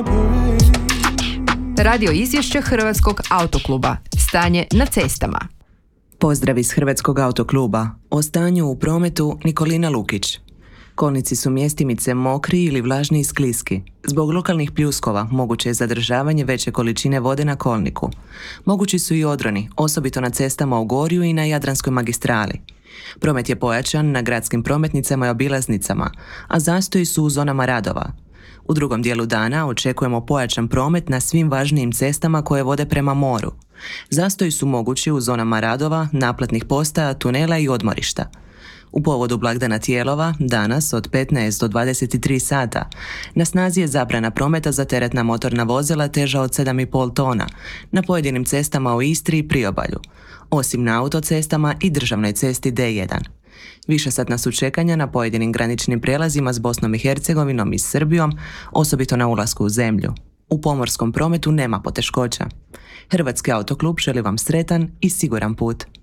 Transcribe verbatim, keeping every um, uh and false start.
Radio izvješće Hrvatskog autokluba. Stanje na cestama. Pozdrav iz Hrvatskog autokluba. O stanju u prometu Nikolina Lukić. Kolnici su mjestimice mokri ili vlažni i skliski. Zbog lokalnih pljuskova moguće je zadržavanje veće količine vode na kolniku. Mogući su i odroni, osobito na cestama u Gorju i na Jadranskoj magistrali. Promet je pojačan na gradskim prometnicama i obilaznicama, a zastoji su u zonama radova. U drugom dijelu dana očekujemo pojačan promet na svim važnijim cestama koje vode prema moru. Zastoji su mogući u zonama radova, naplatnih postaja, tunela i odmorišta. U povodu blagdana Tijelova, danas od petnaest do dvadeset tri sata, na snazi je zabrana prometa za teretna motorna vozila teža od sedam i pol tona na pojedinim cestama u Istri i Priobalju, osim na autocestama i državnoj cesti D jedan. Višesatna su čekanja na pojedinim graničnim prijelazima s Bosnom i Hercegovinom i Srbijom, osobito na ulasku u zemlju. U pomorskom prometu nema poteškoća. Hrvatski autoklub želi vam sretan i siguran put.